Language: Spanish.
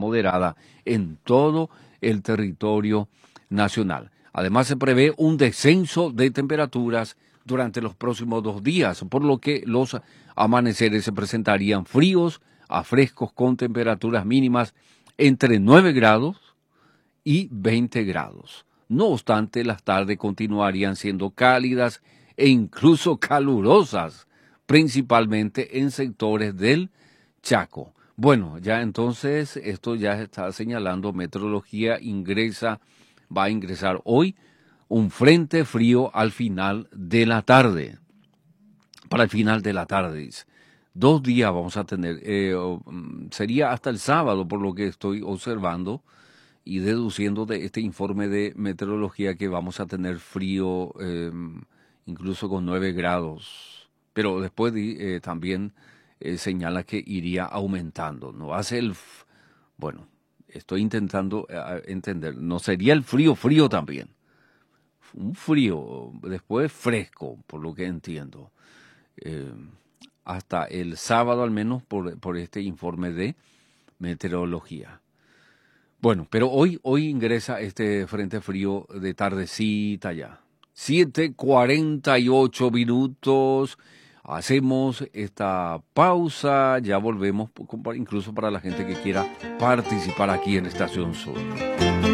moderada en todo el territorio nacional. Además, se prevé un descenso de temperaturas durante los próximos 2 días, por lo que los amaneceres se presentarían fríos a frescos con temperaturas mínimas entre 9 grados y 20 grados. No obstante, las tardes continuarían siendo cálidas e incluso calurosas, principalmente en sectores del Chaco. Bueno, ya entonces esto ya está señalando meteorología, va a ingresar hoy un frente frío al final de la tarde. Para el final de la tarde, dice. 2 días vamos a tener. Sería hasta el sábado, por lo que estoy observando y deduciendo de este informe de meteorología, que vamos a tener frío incluso con 9 grados. Pero después también señala que iría aumentando. No hace bueno, estoy intentando entender. No sería el frío frío también. Un frío, después fresco, por lo que entiendo. Hasta el sábado al menos por este informe de meteorología. Bueno, pero hoy ingresa este frente frío de tardecita ya. 7:48 minutos. Hacemos esta pausa, ya volvemos, incluso para la gente que quiera participar aquí en Estación Sur.